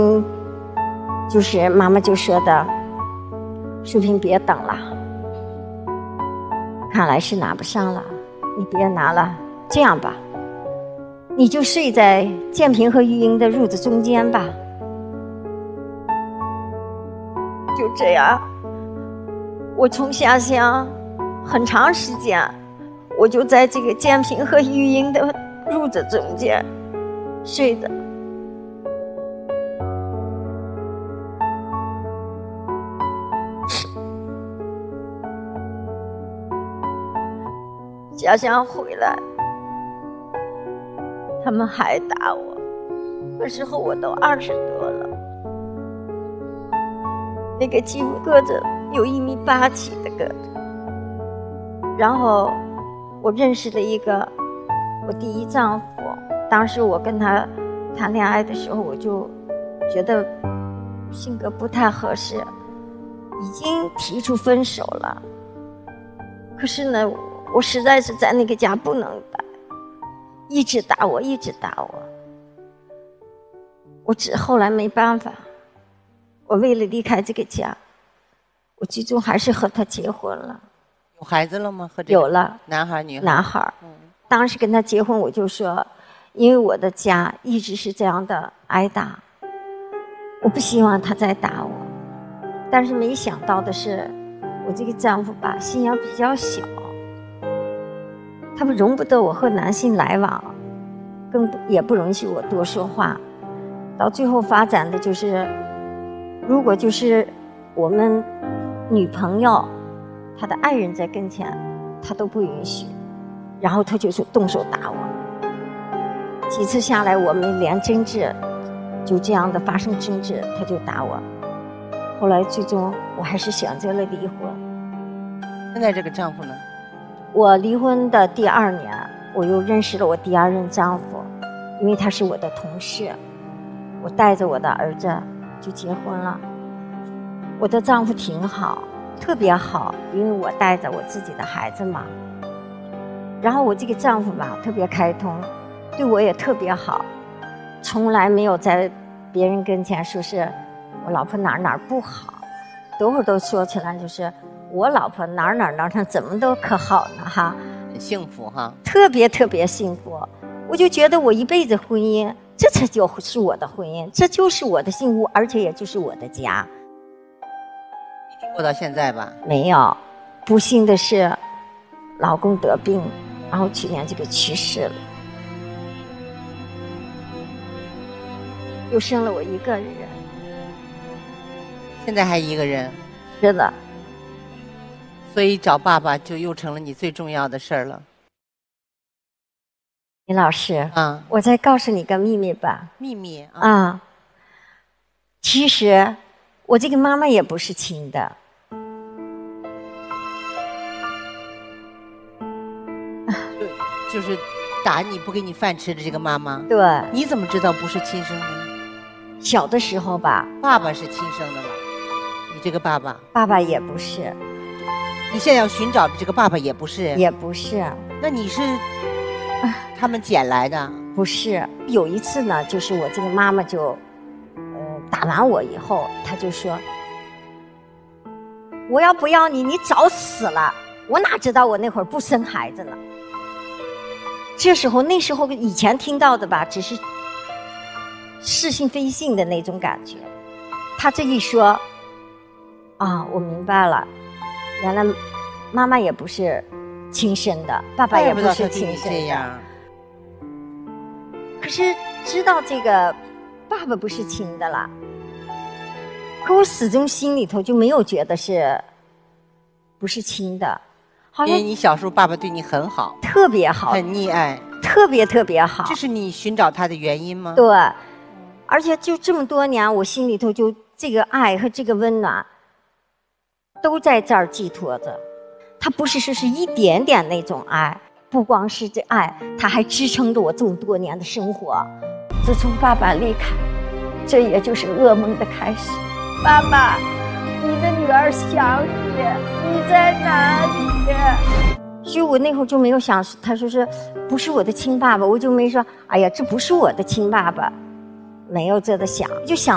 就是妈妈就说的，淑萍别等了，看来是拿不上了，你别拿了，这样吧，你就睡在建平和玉英的褥子中间吧。就这样，我从下乡很长时间，我就在这个建平和玉英的褥子中间睡的。家乡回来，他们还打我，那时候我都20多了。那个鸡个子有1.87米的个子，然后我认识了一个我第一丈夫，当时我跟他谈恋爱的时候，我就觉得性格不太合适，已经提出分手了。可是呢，我实在是在那个家不能待，一直打我，一直打我。后来没办法，我为了离开这个家，我最终还是和他结婚了。 有孩子了吗？和这个有了， 男孩女孩？ 男孩。当时跟他结婚，我就说，因为我的家一直是这样的挨打，我不希望他再打我。但是没想到的是，我这个丈夫吧，心眼比较小，他们容不得我和男性来往，也不允许我多说话。到最后发展的就是，如果就是我们女朋友，她的爱人在跟前，他都不允许，然后他就是动手打我。几次下来，我们连争执，就这样的发生争执，他就打我。后来最终我还是选择了离婚。 现在这个丈夫呢？ 我离婚的第2年，我又认识了我第2任丈夫，因为他是我的同事，我带着我的儿子就结婚了。我的丈夫挺好，特别好，因为我带着我自己的孩子嘛。然后我这个丈夫吧，特别开通，对我也特别好，从来没有在别人跟前说是我老婆哪儿不好，多会儿都说起来就是我老婆哪儿怎么都可好呢哈， 很幸福哈， 特别特别幸福。我就觉得我一辈子婚姻，这才就是我的婚姻，这就是我的幸福，而且也就是我的家。 一直过到现在吧？ 没有，不幸的是，老公得病，然后去年这个去世了，又生了我一个人。 现在还一个人？ 是的。 所以找爸爸就又成了你最重要的事儿了。 李老师，我再告诉你个秘密吧。 秘密啊？其实我这个妈妈也不是亲的。 就是打你不给你饭吃的这个妈妈。 对。 你怎么知道不是亲生的？ 小的时候吧。 爸爸是亲生的吗？你这个爸爸？ 爸爸也不是。 你现在要寻找的这个爸爸也不是？ 也不是。 那你是他们捡来的？ 不是。有一次呢，就是我这个妈妈就打完我以后，她就说，我要不要你，你早死了。我哪知道我那会儿不生孩子呢。那时候以前听到的吧，只是似信非信的那种感觉。他这一说，我明白了，原来妈妈也不是亲生的，爸爸也不是亲生的。可是知道这个爸爸不是亲的了，可我始终心里头就没有觉得不是亲的。 因为你小时候爸爸对你很好， 特别好， 很溺爱， 特别特别好。 这是你寻找他的原因吗？ 对，而且就这么多年，我心里头就这个爱和这个温暖都在这儿寄托着。他不是说是一点点那种爱，不光是这爱，他还支撑着我这么多年的生活。自从爸爸离开，这也就是噩梦的开始。爸爸，你的女儿想你，你在哪里？所以我那会儿就没有想，他说是不是我的亲爸爸，我就没说，哎呀，这不是我的亲爸爸，没有这个想，就想